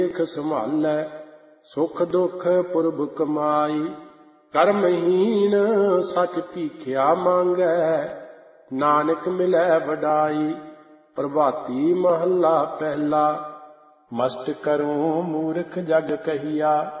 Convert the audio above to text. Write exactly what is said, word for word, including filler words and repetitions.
ਦੇਖ ਸੰਭਾਲੈ, ਸੁਖ ਦੁਖ ਪੁਰਬ ਕਮਾਈ। ਕਰਮਹੀਨ ਸਚ ਭੀਖਿਆ ਮੰਗੈ, ਨਾਨਕ ਮਿਲੈ ਵਡਾਈ। ਪ੍ਰਭਾਤੀ ਮਹੱਲਾ ਪਹਿਲਾ। ਮਸਟ ਕਰੂੰ ਮੂਰਖ ਜਗ ਕਹੀਆ,